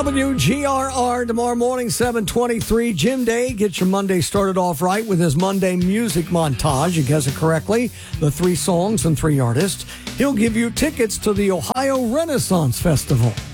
WGRR tomorrow morning, 7:23. Jim Day gets your Monday started off right with his Monday music montage. You guess it correctly. The 3 songs and 3 artists. He'll give you tickets to the Ohio Renaissance Festival.